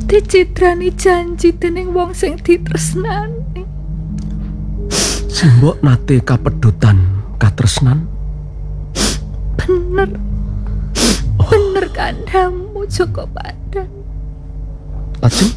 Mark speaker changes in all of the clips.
Speaker 1: dicitrani janji dening wong sing ditresnani.
Speaker 2: Simbok nate kapedutan katresnan?
Speaker 1: Bener. Bener kandhamu Joko Pandan.
Speaker 2: Lajeng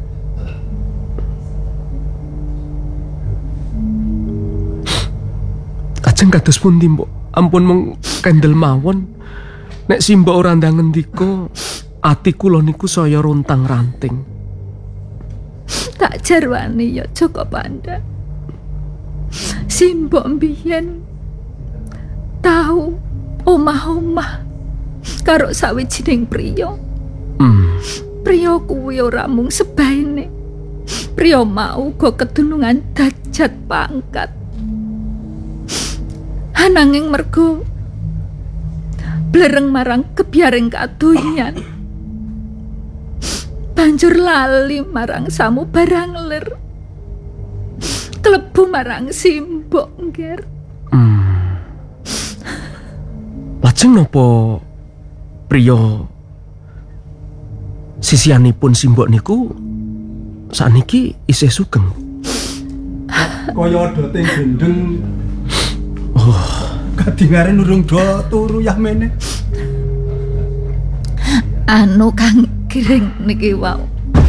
Speaker 2: Ajeng kados pundi, Mbok? Ampun mung kendel mawon. Nek Simbok ora ndang ngendika, ati kula niku saya runtang-ranting.
Speaker 1: Tak jarwani ya Joko Pandan. Simbok mbiyen tahu omah-omah karo sawijining priya. Priya kuwi ora mung sebaine. Priya mau uga kedunungan derajat pangkat. Ananging mergo blereng marang kebiaring kadonyan, banjur lali marang samu barang lir, klebu marang Simbok ngger.
Speaker 2: Lajeng napa priya sisianipun Simbok niku sakniki isih sugeng?
Speaker 3: Kaya doting gendeng. Kadingare nurung do turu yah mene.
Speaker 1: Anu Kang Giring niki wau.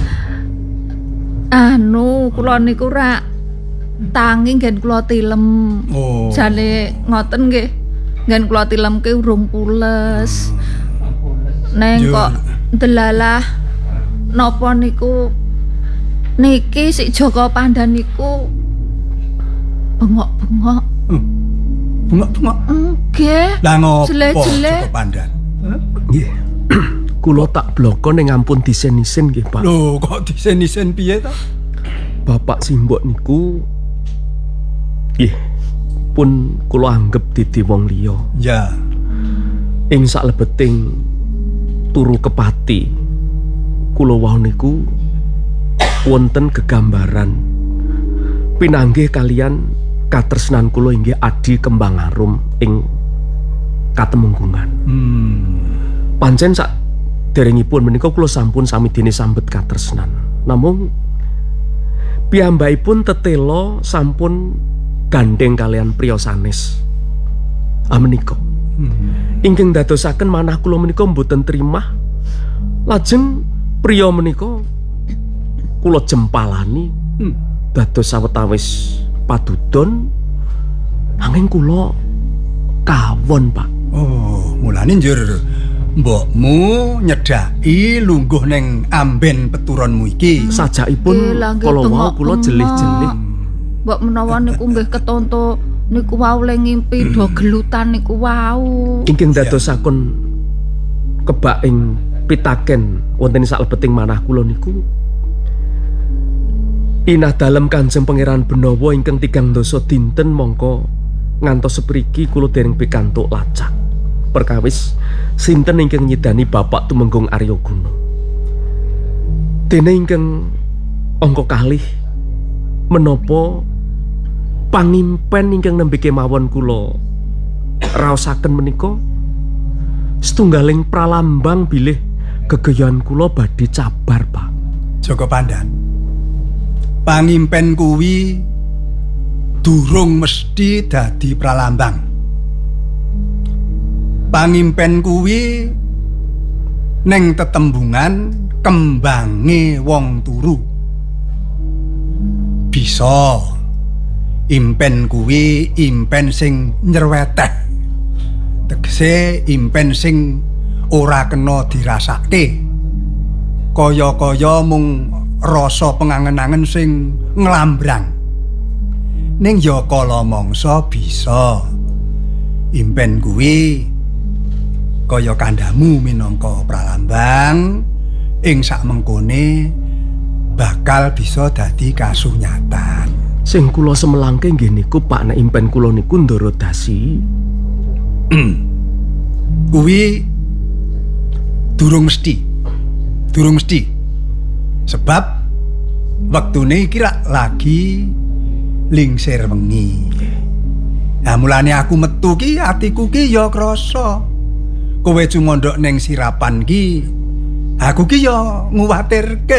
Speaker 1: Anu kula niku rak tangi nggen kula tilem. Jane ngoten nggih. Nggen kula tilemke urung pules. Neng kok delalah napa niku niki si Joko Pandan niku bengok-bengok.
Speaker 3: Bengok-bengok?
Speaker 1: Nggih.
Speaker 3: Lah ngopo
Speaker 1: Jele-jele.
Speaker 3: Joko Pandan?
Speaker 2: Nggih. Kula tak bloko ning ampun disen-isen nggih, Pak.
Speaker 3: Lho, kok disen-isen piye to?
Speaker 2: Bapak Simbok niku nggih pun kula anggap dadi wong liya.
Speaker 3: Ya.
Speaker 2: Ing saklebeting turu kepati kula wau niku wonten gegambaran pinanggih kalian katresnan kula inggih Adi Kembang Arum ing Katemunggungan. Pancen sak derengipun menika kula sampun samidine sambet katresnan. Namung piyambakipun tetela sampun gandeng kalian priya sanes. Menika ingkang dadosaken manah kula menika mboten trimah. Lajeng priya menika kula jempalani dados sawetawis padudon nanging kula kawon, Pak.
Speaker 3: Oh, mulane njur mbokmu nyedaki lungguh ning amben peturonmu iki.
Speaker 2: Sajakipun kala wau kula jelih-jelih.
Speaker 1: Mbok menawa niku nggih ketonto niku wau le ngimpi do gelutan niku wau.
Speaker 2: Ingkang dadosaken kebak ing pitaken wonten saklebeting manah kula niku inah dalem Kanjeng Pangeran Benawa ingkang 3 dasa dinten mongko ngantos sepriki kula dereng pikantuk lacak perkawis sinten ingkang nyidani Bapak Tumenggung Arya Guna. Dene ingkang angka kalih menapa pangimpen ingkang nembe kemawon kula raosaken menika setunggaling pralambang bilih gegeyan kula badhe cabar, Pak.
Speaker 3: Joko Pandan, pangimpen kuwi durung mesti dadi pralambang. Pangimpen kuwi neng tetembungan kembange wong turu. Bisa impen kuwi impen sing nyerweteh, tegese impen sing ora kena dirasake, kaya-kaya mung rasa pengangen-angen sing nglambrang. Ning ya kala mangsa bisa impen kuwi kaya kandhamu minangka pralambang ing sakmengkone bakal bisa dadi kasunyatan.
Speaker 2: Sing kula semelangke nggih niku Pak, nek impen kula niku ndara dasi.
Speaker 3: Kuwi durung mesti. Sebab wektune iki lagi lingsir wengi. Nah, mulane aku metu ki atiku ki ya krasa. Kowe cumondhok ning sirapan ki, aku ki ya nguwatirke.